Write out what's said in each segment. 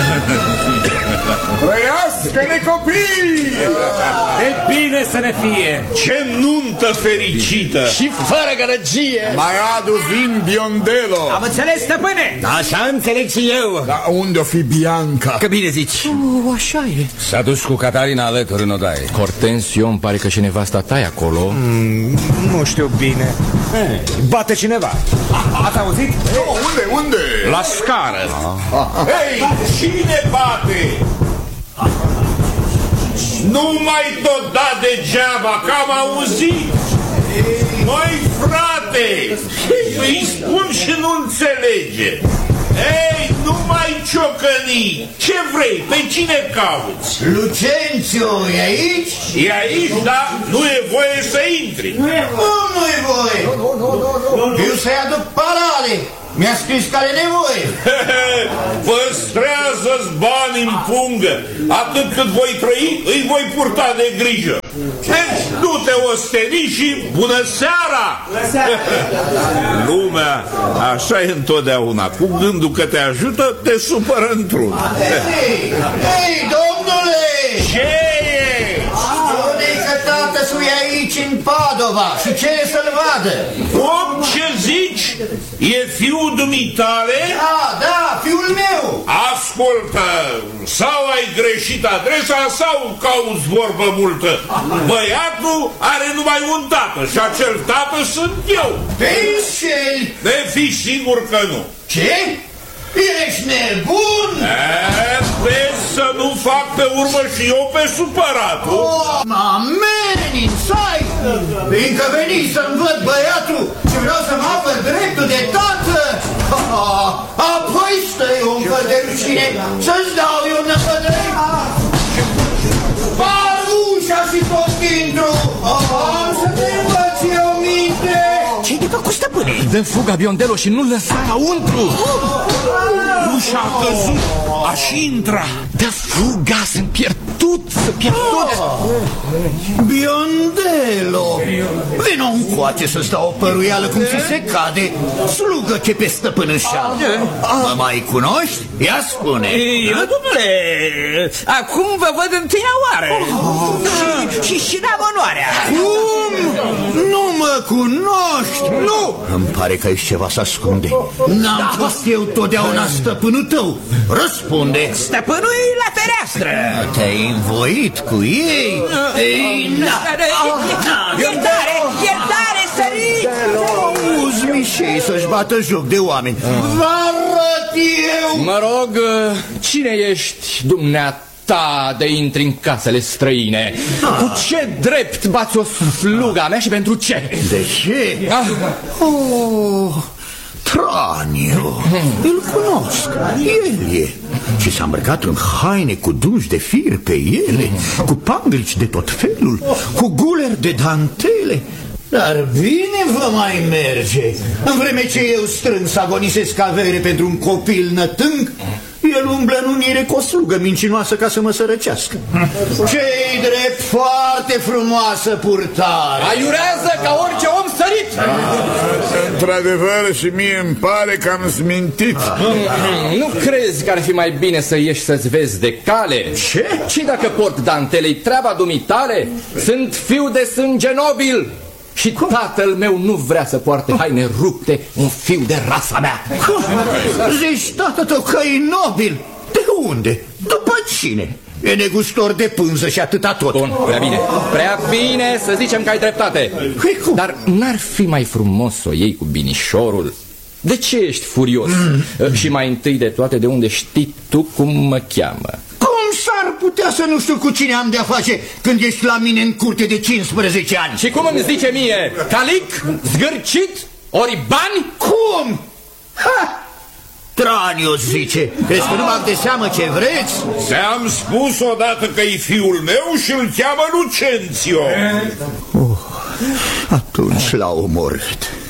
Trăiască-ne copii! E bine să ne fie! Ce nuntă fericită! Și fără gălăgie! Mai adu vin Biondello! Am înțeles, stăpâne! Așa înțeleg și eu! Dar unde o fi Bianca? Că bine zici! Așa e. S-a dus cu Catarina alături în odaie. Hortensio, îmi pare că și nevasta ta e acolo. Nu știu bine. Bate cineva. Ați auzit? Unde? La scară. Hei, cine bate? Nu mai tot da degeaba, că am auzit. Măi, frate, îi spun și nu înțelege. Ei, nu mai ciocăni. Ce vrei? Pe cine cauți? Lucențiu, e aici? E aici, dar nu e voie să intri. Cum nu e voie? Eu să-i aduc parale. Mi-a scris că are nevoie. Păstrează-ți bani în pungă. Atât cât voi trăi, îi voi purta de grijă. Deci nu te osteni și bună seara. Lumea așa e întotdeauna. Cu gândul că te ajută, te supără într-un. Hei, domnule! Ce e? Spune-i că tată-sul e aici în Padova și cere să-l vadă. Om, ce zici? E fiul dumitale? Da, fiul meu. Ascultă, sau ai greșit adresa sau cauți vorbă multă. Băiatul are numai un tată și acel tată sunt eu. Te înșeli. De fi sigur că nu. Ce? Ești nebun? Vezi să nu fac pe urmă și eu pe supăratul. Mă amenințai! Fiindcă veni să-mi văd băiatul și vreau să mă apăr dreptul de tată. Apoi stai un fel de rușine să-ți dau eu năpădări. Par ușa și tot intru. Am să te învăț eu minte. Ce-i de făcut, stăpâne? Dă fuga Biondello și nu lăsa la untru. Ușa a căzut, aș intra. Dă fuga, sunt pierdut, Biondello, vino încoace să-ți dau o păruială cum ți se cade, slugă ce pe stăpânășeală. Mă mai cunoști? Ia spune. Domnule, acum vă văd întâia oară. Și n-am onoarea. Cum? Nu mă cunoști? Nu! Îmi pare că ești ceva să ascunde. N-am fost eu totdeauna stăpânul tău. Răspunde. Stăpânul e la fereastră. Te-ai învoit cu ei? Iertare, săriți! Auzi, mișei să-și bată joc de oameni. Vă arăt eu! Mă rog, cine ești dumneata de intri în casele străine? Cu ce drept bați o sluga mea și pentru ce? De ce? Tranio, îl cunosc, el e. Și s-a îmbrăcat în haine cu dungi de fir pe ele, cu panglici de tot felul, cu guleri de dantele. Dar bine vă mai merge. În vreme ce eu strâng să agonisesc avere pentru un copil nătâng, el umblă în unire cu o slugă mincinoasă ca să mă sărăcească. Ce-i drept, foarte frumoasă purtare. Aiurează ca orice om sărit. Într-adevăr și mie îmi pare că am smintit. Nu crezi că ar fi mai bine să ieși să-ți vezi de cale? Ce? Și dacă port dantele-i treaba dumitale? Sunt fiu de sânge nobil și tatăl meu nu vrea să poarte haine rupte un fiu de rasa mea. Zici, tată tău, că e nobil? De unde? După cine? E negustor de pânză și atâta tot. Bun, prea bine să zicem că ai dreptate. Dar n-ar fi mai frumos să o iei cu binișorul? De ce ești furios? Și mai întâi de toate, de unde știi tu cum mă cheamă? Cum s-ar putea să nu știu cu cine am de-a face când ești la mine în curte de 15 ani? Și cum îmi zice mie? Calic? Zgârcit? Ori bani? Cum? Ha! Tranio zice, crezi că nu m-am de seamă ce vreți? Ți-am spus odată că e fiul meu și îl cheamă Lucențio. Atunci l-a omorât.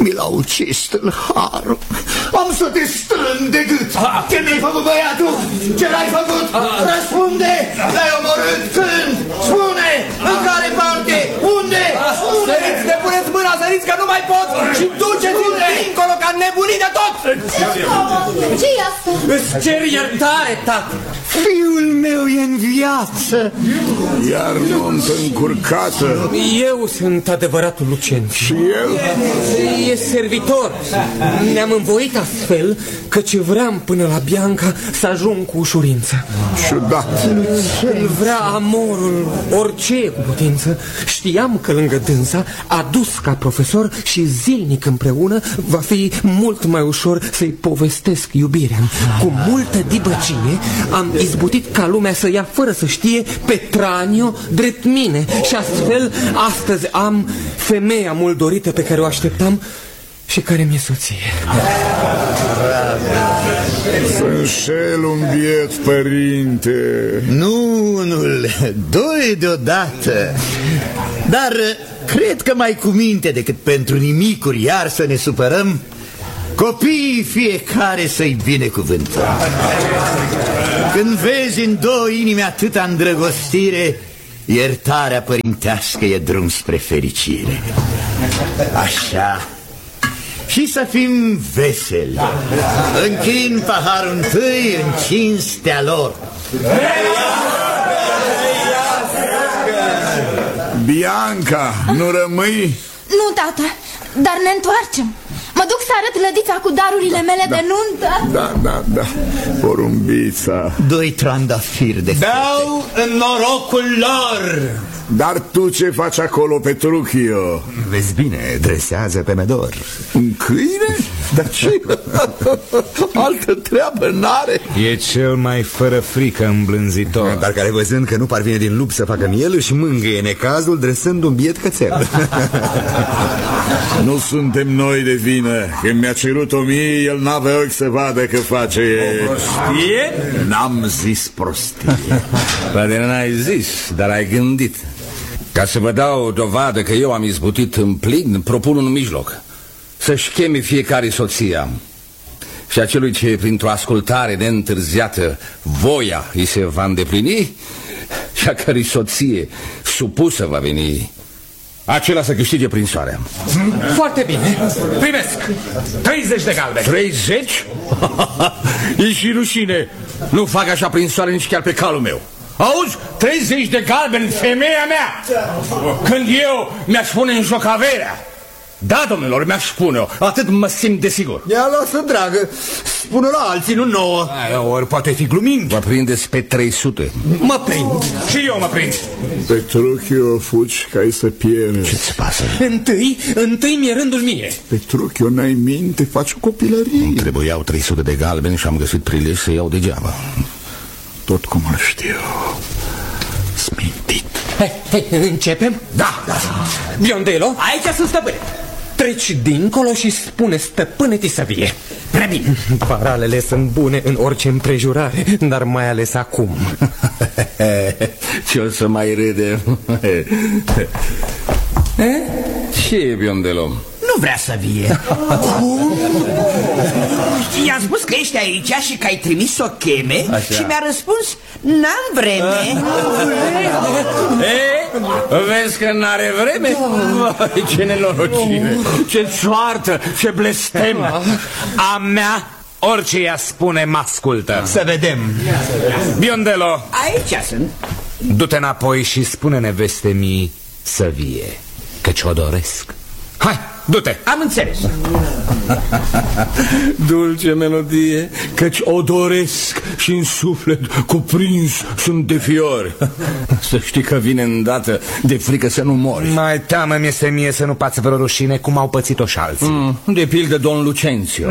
Mi l-a ucis tâlharul. Am să te strâng de gât. Ce mi-ai făcut, băiatul? Ce l-ai făcut? Răspunde! L-ai omorât când? Spune! În care parte? Unde? Săriți, depuneți mâna, săriți că nu mai pot și duceți-l dincolo ca nebunii de tot! Ce-i asta? Îți cer iertare, tată! Fiul meu e în viață. Iar nuntă încurcată. Eu sunt adevăratul Lucen. Și el? E servitor. Ne-am învoit astfel căci vreau până la Bianca să ajung cu ușurință. Ciudat. Îl vrea amorul, orice e cu putință. Știam că lângă dânsa a dus ca profesor și zilnic împreună va fi mult mai ușor să-i povestesc iubirea. Cu multă dibăcie am izbutit ca lumea să ia fără să știe Petranio drept mine și astfel astăzi am femeia mult dorită pe care o așteptam și care mi-e soție. Să înșel un biet părinte. Nu, unul, doi deodată. Dar cred că mai cu minte decât pentru nimicuri iar să ne supărăm. Copiii fiecare să-i binecuvântăm. Când vezi în două inimi atâta îndrăgostire, iertarea părintească e drum spre fericire. Așa. Și să fim veseli. Închin paharul întâi în cinstea lor. Bianca, nu rămâi? Nu, tată, dar ne întoarcem. Mă duc să arăt lădița cu darurile mele de nuntă. Da, porumbița. Doi trandafiri de Beau în norocul lor. Dar tu ce faci acolo, Petruchio? Vezi bine, dresează pe medor. Un câine? Dar ce? Altă treabă n-are. E cel mai fără frică îmblânzitor. Dar care văzând că nu parvine din lup să facă miel, își mângâie necazul dresând un biet cățel. Nu suntem noi de vină. Când mi-a cerut 1000, el n-avea ochi să vadă că face. O prostie? N-am zis prostie. Poate n-ai zis, dar ai gândit. Ca să vă dau o dovadă că eu am izbutit în plin, propun un mijloc. Să-și cheme fiecare soția. Și acelui ce printr-o ascultare neîntârziată voia îi se va îndeplini, și a cărei soție supusă va veni, acela să câștige prinsoarea. Foarte bine, primesc 30 de galbeni. 30? E și rușine. Nu fac așa prinsoare nici chiar pe calul meu. Auzi? 30 de galbeni, femeia mea! Când eu mi-aș pune în joc averea. Da, domnilor, mi-aș spune-o. Atât mă simt de sigur. Ia lasă, dragă, spune la alții, nu nouă. Ori poate fi glumind. Vă prindeți pe 300. Mă prind. Și eu mă prind. Petruchio, fugi ca ai să pierzi. Ce-ți pasă? Întâi mi-e rândul mie. Petruchio, n-ai minte, faci o copilărie. Îmi trebuiau 300 de galbeni și am găsit prilej să iau degeaba. Tot cum îl știu. Smintit. Hai, începem? Da. Biondelo, Aici sunt stăpâne. treci dincolo și spune stăpâne Tisavie. Prea bine. Paralele sunt bune în orice împrejurare, dar mai ales acum. Ce o să mai râde? Ce e, Biondelo? Nu vrea să vie. I-am spus că ești aici și că ai trimis să o cheme. așa. Și mi-a răspuns, n-am vreme. Vezi că n-are vreme? Vai, ce nenorocire, ce soartă, ce blestem. A mea, orice ea spune, mă ascultă. Să vedem. Biondelo, Aici sunt. du-te înapoi și spune neveste-mii să vie, căci o doresc. Hai, du-te. Am înțeles. Dulce melodie, căci o doresc și în suflet cuprins sunt de fiori. Să știi că vine îndată de frică să nu mori. Mai teamă mi-este mie să nu pați vreo rușine cum au pățit-o și alții. De pildă Don Lucențio.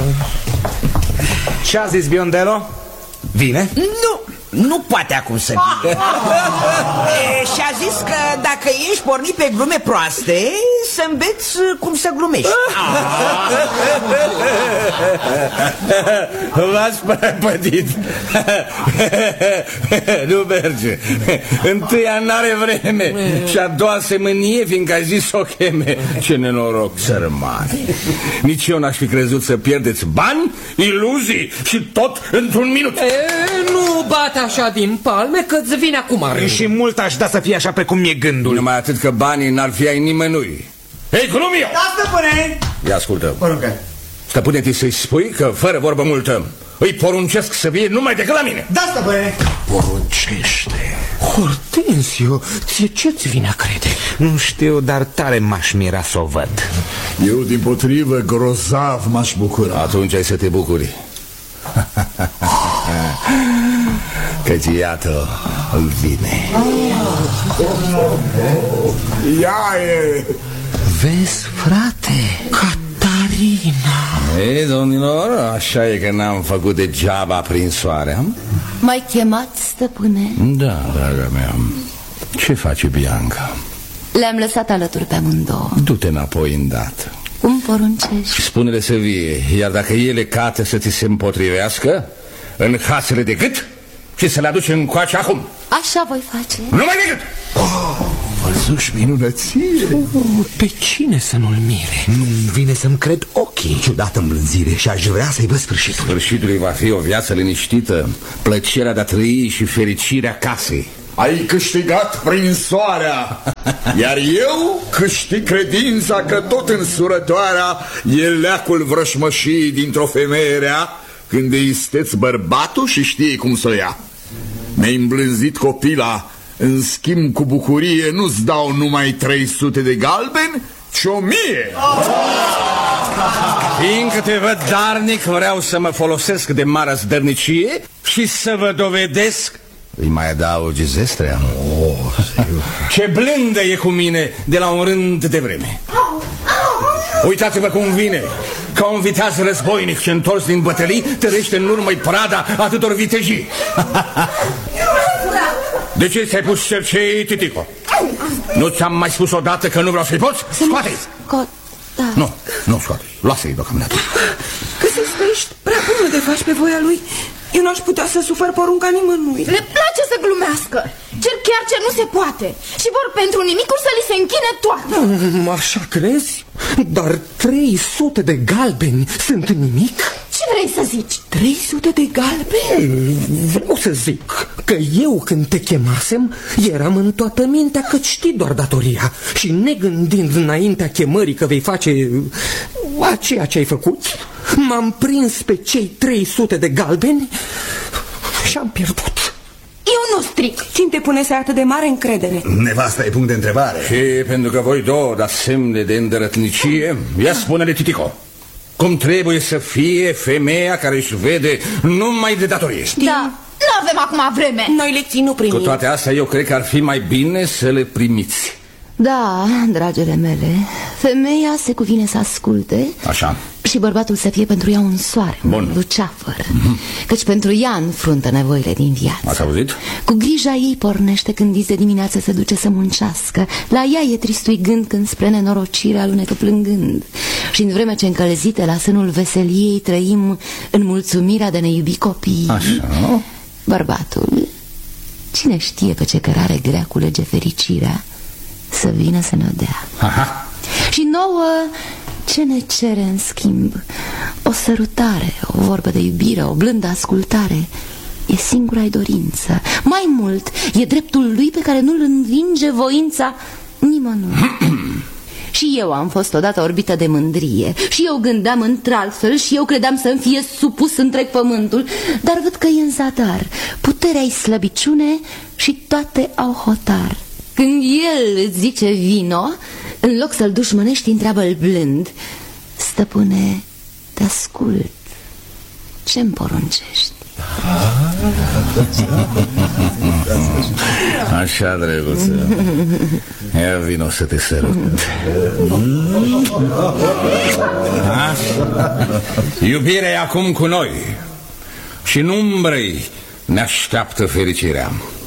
Ce-a zis Biondelo? Vine? Nu poate acum să vină. Și a zis că dacă ești pornit pe glume proaste, să înveți cum să glumești. V-ați prăpădit. Nu merge. Întâia n-are vreme și a doua se mânie, fiindcă a zis să o cheme. Ce nenoroc, sărmane. Nici eu n-aș fi crezut să pierdeți bani, iluzii și tot într-un minut. Nu bate așa din palme, că-ți vine acum rând. Și mult aș da să fie așa precum mi-e gândul. Numai atât că banii n-ar fi ai nimănui. Hei, glumio! Da, stăpâne! Ia ascultă. Poruncă. Stăpâne-ti să-i spui că, fără vorbă multă, îi poruncesc să vie numai decât la mine. Da, stăpâne! Poruncește. Hortensio, ție ce-ți vine a crede? Nu știu, dar tare m-aș mira să o văd. Eu, dimpotrivă, grozav m-aș bucura. Atunci ai să te bucuri. Căci iată, îl vine. Ia e! Vezi, frate, Catarina. Ei, domnilor, așa e că n-am făcut degeaba prinsoarea. M-ai chemat, stăpâne? Da, draga mea. Ce face Bianca? Le-am lăsat alături pe amândouă. Du-te înapoi îndată. Cum poruncești? Spune-le să vie, iar dacă ele cată să ți se împotrivească, în hasele de gât și să le aduci încoace acum. Așa voi face. Numai de gât! Văzuși minunăție! Pe cine să nu-l mire? Nu-mi vine să-mi cred ochii. Ciudată îmblânzire și aș vrea să-i văd sfârșitul. Sfârșitul va fi o viață liniștită, plăcerea de a trăi și fericirea casei. Ai câștigat prinsoarea, iar eu câștig credința că tot însurătoarea e leacul vrășmășii dintr-o femeie rea, când îi isteți bărbatul și știe cum să o ia. Mi-ai îmblânzit copila, în schimb cu bucurie nu-ți dau numai 300 de galbeni, ci 1000. Fiindcă te văd darnic, vreau să mă folosesc de marea zdărnicie și să vă dovedesc. Îi mai adaugi zestrea? Ce blândă e cu mine de la un rând de vreme. Uitați-vă cum vine, ca un viteaz războinic ce întors din bătălii tărește în urmă-i prada atâtor vitejii. De ce ți-ai pus cercei, titico? Nu ți-am mai spus odată că nu vreau să-i poți? Scoate-i! Da. Nu scoate-i, lasă-i deocamdată. Găsesc că ești prea bună de faci pe voia lui. Eu n-aș putea să sufăr porunca nimănui. Le place să glumească. Cer chiar ce nu se poate. Și vor pentru nimicuri să li se închine toate. Așa crezi? Dar 300 de galbeni sunt nimic? Ce vrei să zici? 300 de galbeni? Vreau să zic că eu când te chemasem eram în toată mintea că știi doar datoria. Și negândind înaintea chemării că vei face aceea ce ai făcut, m-am prins pe cei 300 de galbeni și am pierdut. Eu nu stric. Cine te pune să ai atât de mare încredere? Nevasta e punct de întrebare. Și pentru că voi două dați semne de îndărătnicie, ia spune-le, titico, cum trebuie să fie femeia care își vede numai de datorie. Da, nu avem acum vreme. Noi lecții nu primim. Cu toate astea, eu cred că ar fi mai bine să le primiți. Da, dragele mele, femeia se cuvine să asculte. Așa. Și bărbatul să fie pentru ea un soare, un luceafăr. Căci pentru ea înfruntă nevoile din viață. Ați auzit? Cu grija ei pornește când zi de dimineață se duce să muncească. La ea e tristui gând când spre nenorocire alunecă plângând. Și în vreme ce încălzite la sânul veseliei trăim în mulțumirea de ne iubi copii. Așa. Bărbatul, cine știe pe ce cărare grea culege fericirea, să vină să ne-o dea. Aha. Și nouă, ce ne cere în schimb? O sărutare, o vorbă de iubire, o blândă ascultare. E singura-i dorință. Mai mult, e dreptul lui pe care nu-l învinge voința nimănui. Și eu am fost odată orbită de mândrie. Și eu gândeam într-altfel. Și eu credeam să-mi fie supus întreg pământul. Dar văd că e în zadar. Puterea-i slăbiciune și toate au hotar. Când el îți zice vino, în loc să-l dușmănești, întreabă-l blând: stăpâne, te ascult, ce-mi poruncești? Așa, drăguță. Ia vino să te sărut. Iubirea e acum cu noi și în umbrei ne așteaptă fericirea.